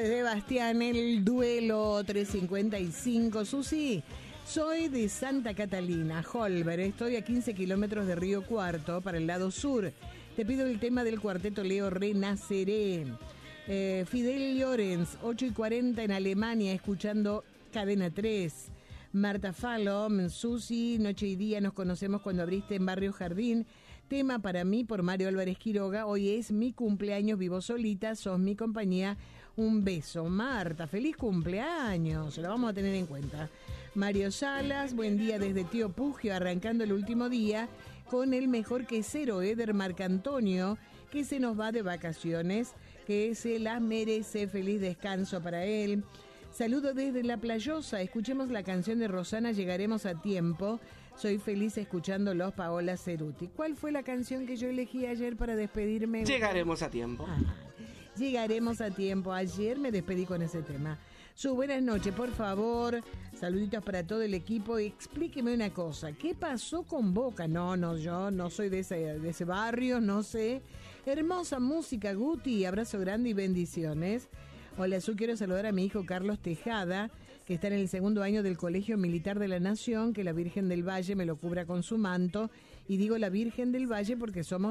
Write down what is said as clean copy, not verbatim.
de Bastián, el duelo 355. Susi, soy de Santa Catalina, Holber. Estoy a 15 kilómetros de Río Cuarto, para el lado sur. Te pido el tema del cuarteto Leo, Renaceré. Fidel Llorens, 8:40 en Alemania, escuchando Cadena 3. Marta Fallon, Susi, noche y día nos conocemos cuando abriste en Barrio Jardín. Tema para mí por Mario Álvarez Quiroga. Hoy es mi cumpleaños, vivo solita, sos mi compañía. Un beso. Marta, feliz cumpleaños. Lo vamos a tener en cuenta. Mario Salas, buen día desde Tío Pugio, arrancando el último día con el mejor quesero, Eder Marcantonio, que se nos va de vacaciones, que se las merece. Feliz descanso para él. Saludo desde La Playosa. Escuchemos la canción de Rosana, Llegaremos a Tiempo. Soy feliz escuchándolos, Paola Ceruti. ¿Cuál fue la canción que yo elegí ayer para despedirme? Llegaremos a tiempo. Llegaremos a tiempo. Ayer me despedí con ese tema. Su buenas noches, por favor. Saluditos para todo el equipo. Explíqueme una cosa. ¿Qué pasó con Boca? No, yo no soy de ese barrio, no sé. Hermosa música, Guti. Abrazo grande y bendiciones. Hola, Su, quiero saludar a mi hijo Carlos Tejada, que está en el 2º año del Colegio Militar de la Nación, que la Virgen del Valle me lo cubra con su manto. Y digo la Virgen del Valle porque somos